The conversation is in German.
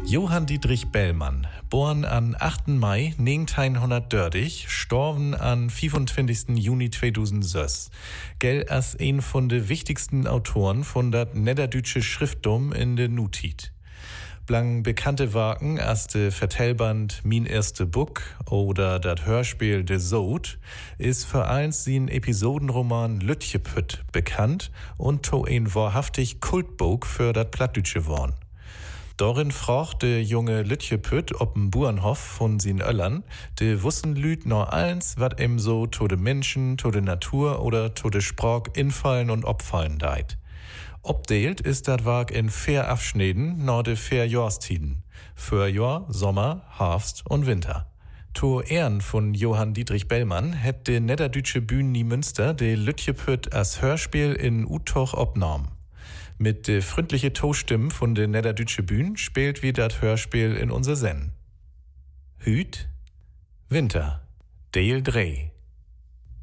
Johann Dietrich Bellmann, geboren an 8. Mai 1930, gestorben an 25. Juni 2006, gilt als ein von den wichtigsten Autoren von dat niederdeutsche Schrifttum in der Nutit. Blang bekannte Werken als de Vertellband Min erste Buch oder dat Hörspiel De Sod ist vor allem sein Episodenroman Lütjepütt bekannt und to ein wahrhaftig Kultbuch für dat Plattdütsche worn. Dorin fragt de junge Lütjepütt ob'n Burenhof von sin Öllern, de wussen Lüt nur eins, wat em so to de Menschen, to de Natur oder to de Sprach infallen und opfallen deit. Obdeelt ist dat Werk in 4 Abschnitten nur de 4 Jahrstiden. Frühjahr, Sommer, Herbst und Winter. To Ehren von Johann Dietrich Bellmann hätt de niederdeutsche Bühne Münster de Lütjepütt als Hörspiel in Utoch opnorm. Mit de freundliche Tohstimmen von de niederdeutsche Bühne spielt wie dat Hörspiel in unser Sen. Hüt, Winter, Deel 3.